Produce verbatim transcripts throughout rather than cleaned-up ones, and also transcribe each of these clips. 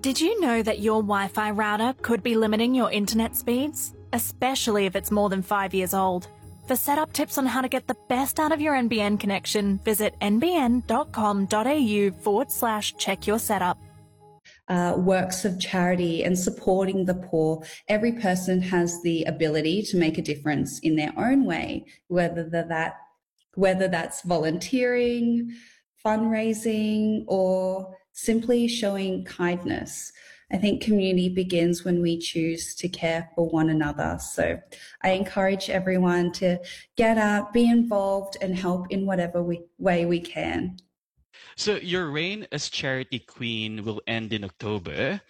Did you know that your Wi-Fi router could be limiting your internet speeds? Especially if it's more than five years old. For setup tips on how to get the best out of your N B N connection, visit nbn.com.au forward slash check your setup. Uh, works of charity and supporting the poor. Every person has the ability to make a difference in their own way, whether that whether that's volunteering, fundraising, or simply showing kindness. I think community begins when we choose to care for one another. So I encourage everyone to get out, be involved, and help in whatever we, way we can. So your reign as charity queen will end in October.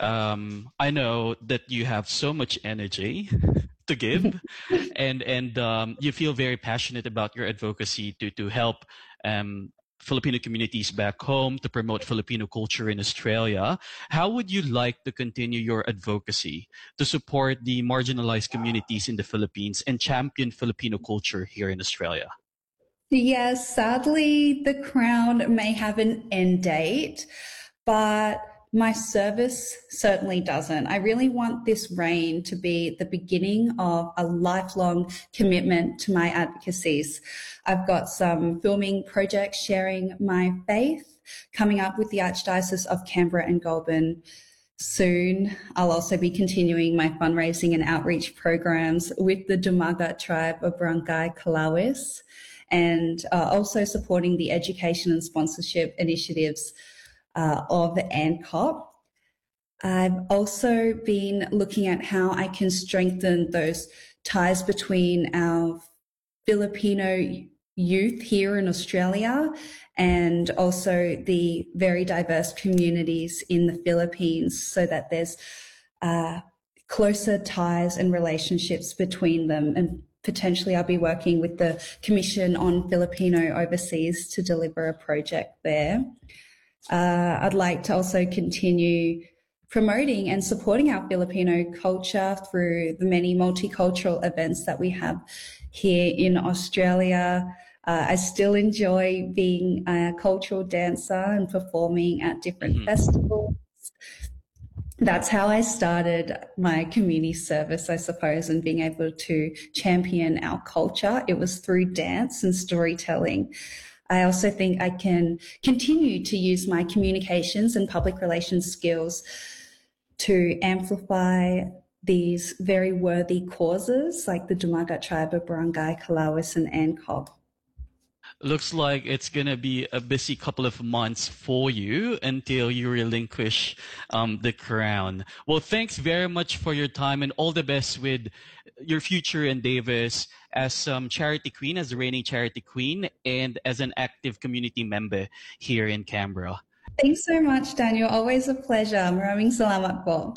Um, I know that you have so much energy to give, and and um, you feel very passionate about your advocacy to to help um, Filipino communities back home, to promote Filipino culture in Australia. How would you like to continue your advocacy to support the marginalized communities in the Philippines and champion Filipino culture here in Australia? Yes, sadly, the Crown may have an end date, but my service certainly doesn't. I really want this reign to be the beginning of a lifelong commitment to my advocacies. I've got some filming projects sharing my faith coming up with the Archdiocese of Canberra and Goulburn soon. I'll also be continuing my fundraising and outreach programs with the Dumagat tribe of Barangay Kalawis, and uh, also supporting the education and sponsorship initiatives uh, of A N C O P. I've also been looking at how I can strengthen those ties between our Filipino youth here in Australia and also the very diverse communities in the Philippines, so that there's uh, closer ties and relationships between them. And potentially I'll be working with the Commission on Filipino Overseas to deliver a project there. Uh, I'd like to also continue promoting and supporting our Filipino culture through the many multicultural events that we have here in Australia. Uh, I still enjoy being a cultural dancer and performing at different mm-hmm. festivals. That's how I started my community service, I suppose, and being able to champion our culture. It was through dance and storytelling. I also think I can continue to use my communications and public relations skills to amplify these very worthy causes like the Dumagat tribe of Barangay Kalawis and A N C O P. Looks like it's going to be a busy couple of months for you until you relinquish um, the crown. Well, thanks very much for your time, and all the best with your future endeavors as um, charity queen, as the reigning charity queen, and as an active community member here in Canberra. Thanks so much, Daniel. Always a pleasure. Maraming salamat po.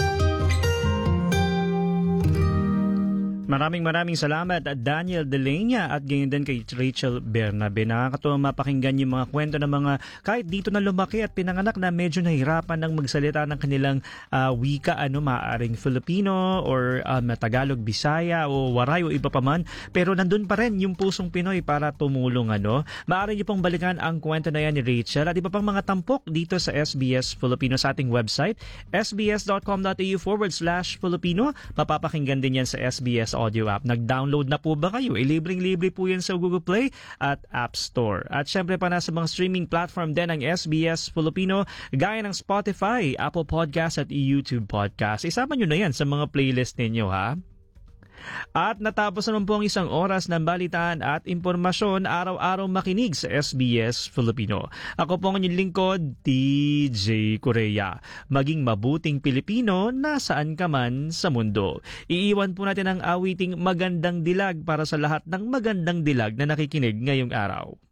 Maraming maraming salamat at Daniel Delenya at ganyan din kay Rachel Bernabe. Nakakatuwa mapakinggan yung mga kwento ng mga kahit dito na lumaki at pinanganak na medyo nahirapan ng magsalita ng kanilang uh, wika, ano, maaring Filipino or um, Tagalog, Bisaya o Waray o iba pa man. Pero nandun pa rin yung pusong Pinoy para tumulong. Ano. Maaari niyo pong balikan ang kwento na yan ni Rachel at iba pang mga tampok dito sa S B S Filipino sa ating website, sbs.com.au forward slash Filipino. Mapapakinggan din yan sa S B S audio app. Nag-download na po ba kayo? E, libreng-libre po yan sa Google Play at App Store. At syempre pa nasa mga streaming platform din ang S B S Filipino gaya ng Spotify, Apple Podcast at YouTube Podcast. Isama nyo na yan sa mga playlist ninyo, ha? At natapos naman po ang isang oras ng balitaan at impormasyon, araw-araw makinig sa S B S Filipino. Ako po ang inyong lingkod, T J Korea. Maging mabuting Pilipino nasaan ka man sa mundo. Iiwan po natin ang awiting Magandang Dilag para sa lahat ng magandang dilag na nakikinig ngayong araw.